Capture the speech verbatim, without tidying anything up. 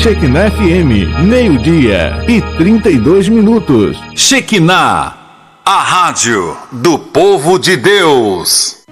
Shekinah F M, meio-dia e trinta e dois minutos. Shekinah, a rádio do povo de Deus.